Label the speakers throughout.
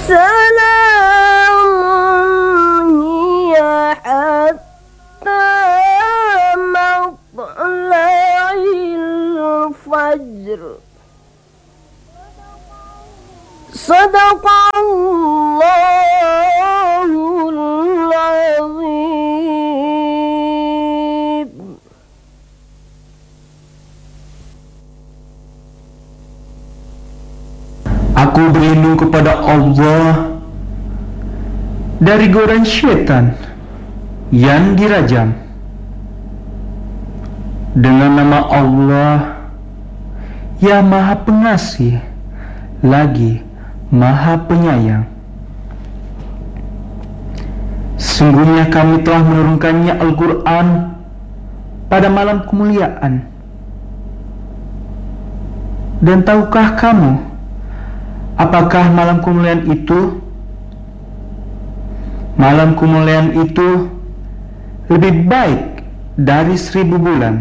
Speaker 1: سلام هي حتى مطلع الفجر. صدق الله العظيم.
Speaker 2: Aku berlindung kepada Allah dari godaan syaitan yang dirajam. Dengan nama Allah yang Maha Pengasih lagi Maha Penyayang. Sesungguhnya kami telah menurunkannya Al-Quran pada malam kemuliaan. Dan tahukah kamu apakah malam kemuliaan itu? Malam kemuliaan itu lebih baik dari 1000 bulan.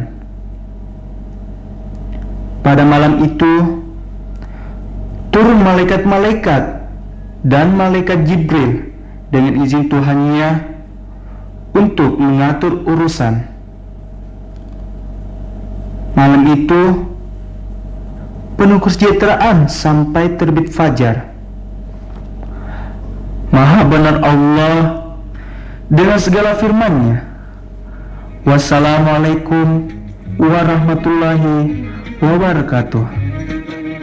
Speaker 2: Pada malam itu turun malaikat-malaikat dan malaikat Jibril dengan izin Tuhannya untuk mengatur urusan. Malam itu penuh kesejahteraan sampai terbit fajar. Maha benar Allah dengan segala firman-Nya. Wassalamualaikum warahmatullahi wabarakatuh.